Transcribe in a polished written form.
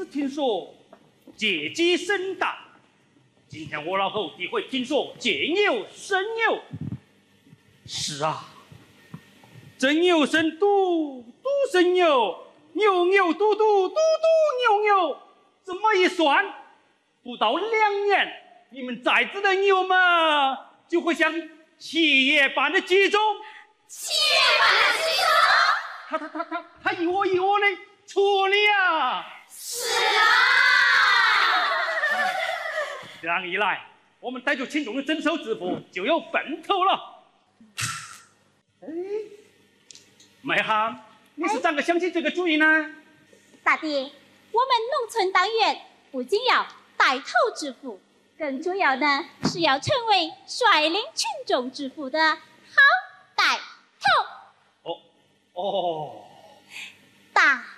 听说借鸡生蛋，今天我老后弟会听说借牛生牛。是啊，真牛生犊，犊生牛，牛牛犊犊，犊犊牛牛，这么一算，不到2年，你们崽子的牛们就会像七叶般的集中。 7月般的集中。 他一窝一窝的出力啊！ 是啊。 这样一来，我们带着轻重的征收支付就有奔头了。哎，梅涵，你是咋个想起这个主意呢？ 大爹，我们农村党员不仅要带头致富，更主要呢是要成为率领群众致富的好带头。 哦。 大